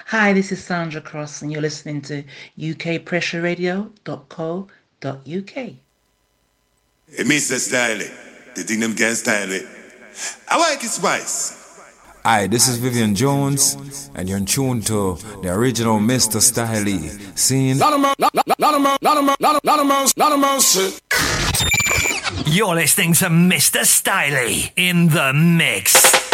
Hi, this is Sandra Cross, and you're listening to ukpressuradio.co.uk. It means to style it. The thing them can style it. I like it spice. Hi, this is Vivian Jones, and you're in tune to the original Mr. Styley. Scene. You're listening to Mr. Styley in the mix.